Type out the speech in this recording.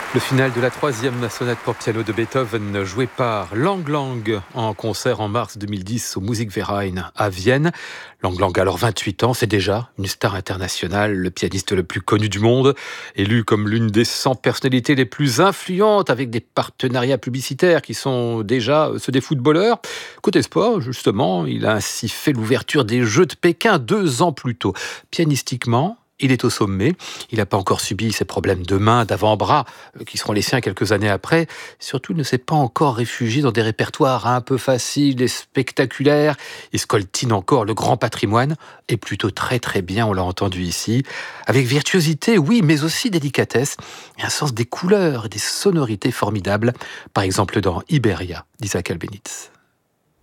Le final de la 3e sonate pour piano de Beethoven, jouée par Lang Lang en concert en mars 2010 au Musikverein à Vienne. Lang Lang a alors 28 ans, c'est déjà une star internationale, le pianiste le plus connu du monde, élu comme l'une des 100 personnalités les plus influentes avec des partenariats publicitaires qui sont déjà ceux des footballeurs. Côté sport, justement, il a ainsi fait l'ouverture des Jeux de Pékin 2 ans plus tôt. Pianistiquement, il est au sommet. Il n'a pas encore subi ces problèmes de main, d'avant-bras, qui seront les siens quelques années après. Surtout, il ne s'est pas encore réfugié dans des répertoires un peu faciles et spectaculaires. Il scoltine encore le grand patrimoine, et plutôt très très bien, on l'a entendu ici. Avec virtuosité, oui, mais aussi délicatesse, et un sens des couleurs et des sonorités formidables. Par exemple dans Iberia d'Isaac Albéniz.